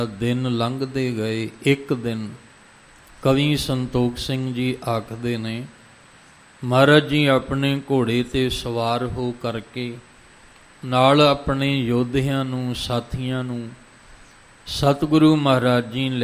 ਦਿਨ ਲੰਘਦੇ ਗਏ। ਇੱਕ ਦਿਨ ਕਵੀ ਸੰਤੋਖ ਸਿੰਘ ਜੀ ਆਖਦੇ ਨੇ, ਮਹਾਰਾਜ ਜੀ ਆਪਣੇ ਘੋੜੇ 'ਤੇ ਸਵਾਰ ਹੋ ਕਰਕੇ ਨਾਲ ਆਪਣੇ ਯੋਧਿਆਂ ਨੂੰ, ਸਾਥੀਆਂ ਨੂੰ ਸਤਿਗੁਰੂ ਮਹਾਰਾਜ ਜੀ